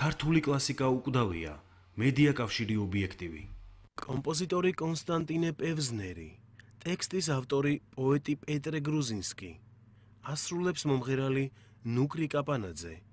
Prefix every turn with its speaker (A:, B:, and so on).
A: ქართული კლასიკა უკვდავია, მედია კავშირი ობიექტივი. კომპოზიტორი კონსტანტინე პევზნერი, ტექსტის ავტორი პოეტი პეტრე გრუზინსკი, ასრულებს მომღერალი ნუკრი კაპანაძე.